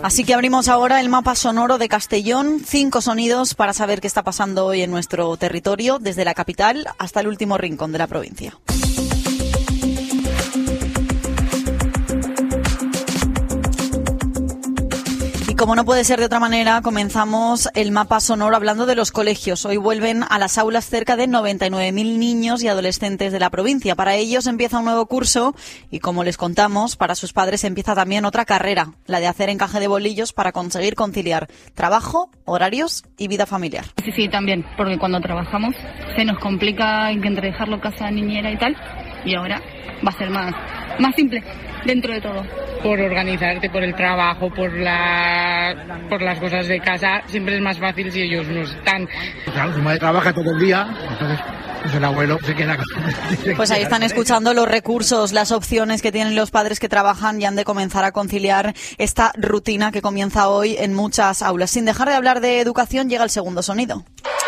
Así que abrimos ahora el mapa sonoro de Castellón, 5 sonidos para saber qué está pasando hoy en nuestro territorio, desde la capital hasta el último rincón de la provincia. Como no puede ser de otra manera, comenzamos el mapa sonoro hablando de los colegios. Hoy vuelven a las aulas cerca de 99.000 niños y adolescentes de la provincia. Para ellos empieza un nuevo curso y, como les contamos, para sus padres empieza también otra carrera, la de hacer encaje de bolillos para conseguir conciliar trabajo, horarios y vida familiar. Sí, también, porque cuando trabajamos se nos complica entre dejarlo casa, niñera y tal, y ahora va a ser más simple dentro de todo. Por organizarte, por el trabajo, por las cosas de casa, siempre es más fácil si ellos no están. Claro, su madre trabaja todo el día, entonces pues el abuelo se queda. Pues ahí están escuchando los recursos, las opciones que tienen los padres que trabajan y han de comenzar a conciliar esta rutina que comienza hoy en muchas aulas. Sin dejar de hablar de educación, llega el segundo sonido.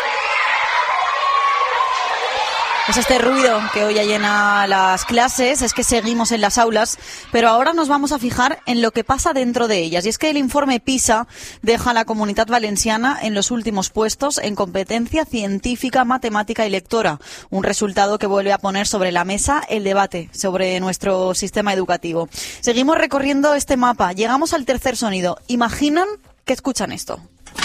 Es este ruido que hoy llena las clases, es que seguimos en las aulas, pero ahora nos vamos a fijar en lo que pasa dentro de ellas. Y es que el informe PISA deja a la Comunitat Valenciana en los últimos puestos en competencia científica, matemática y lectora. Un resultado que vuelve a poner sobre la mesa el debate sobre nuestro sistema educativo. Seguimos recorriendo este mapa. Llegamos al tercer sonido. ¿Imaginan que escuchan esto?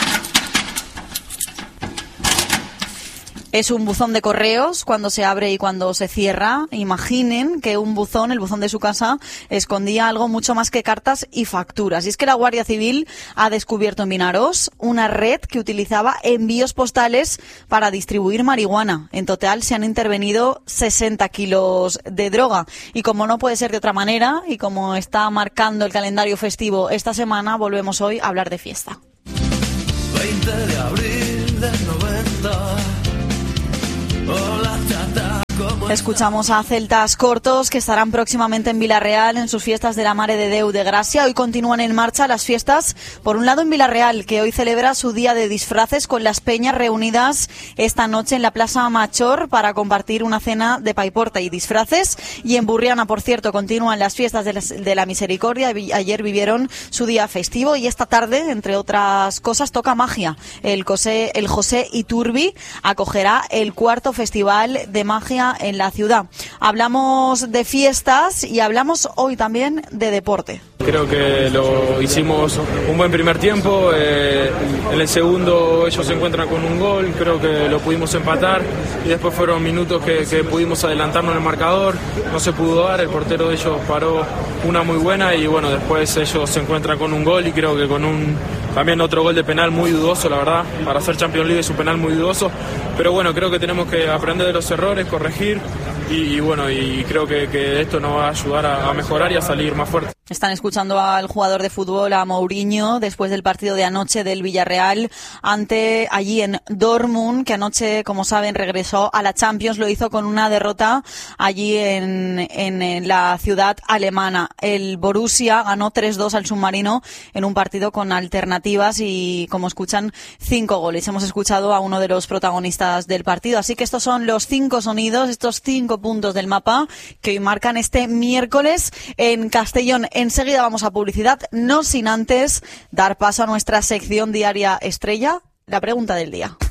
Es un buzón de correos cuando se abre y cuando se cierra. Imaginen que un buzón, el buzón de su casa, escondía algo mucho más que cartas y facturas. Y es que la Guardia Civil ha descubierto en Vinaròs una red que utilizaba envíos postales para distribuir marihuana. En total se han intervenido 60 kilos de droga. Y como no puede ser de otra manera, y como está marcando el calendario festivo esta semana, volvemos hoy a hablar de fiesta. 20 de abril del 90. Escuchamos a Celtas Cortos, que estarán próximamente en Vila-real en sus fiestas de la Mare de Déu de Gracia. Hoy continúan en marcha las fiestas, por un lado en Vila-real, que hoy celebra su día de disfraces con las peñas reunidas esta noche en la Plaza Machor para compartir una cena de paiporta y disfraces. Y en Burriana, por cierto, continúan las fiestas de la Misericordia. Ayer vivieron su día festivo y esta tarde, entre otras cosas, toca magia. El José Iturbi acogerá el 4º Festival de Magia en la ciudad. Hablamos de fiestas y hablamos hoy también de deporte. Creo que lo hicimos un buen primer tiempo, en el segundo ellos se encuentran con un gol, creo que lo pudimos empatar y después fueron minutos que pudimos adelantarnos en el marcador, no se pudo dar, el portero de ellos paró una muy buena y bueno, después ellos se encuentran con un gol y creo que con también otro gol de penal muy dudoso, la verdad, para ser Champions League es un penal muy dudoso, pero bueno, creo que tenemos que aprender de los errores, corregir y bueno, y creo que esto nos va a ayudar a mejorar y a salir más fuerte. Están escuchando al jugador de fútbol, a Mourinho, después del partido de anoche del Villarreal allí en Dortmund, que anoche, como saben, regresó a la Champions, lo hizo con una derrota allí en la ciudad alemana. El Borussia ganó 3-2 al Submarino en un partido con alternativas y, como escuchan, 5 goles. Hemos escuchado a uno de los protagonistas del partido, así que estos son los 5 sonidos, estos 5 puntos del mapa que hoy marcan este miércoles en Castellón. Enseguida vamos a publicidad, no sin antes dar paso a nuestra sección diaria estrella, la pregunta del día.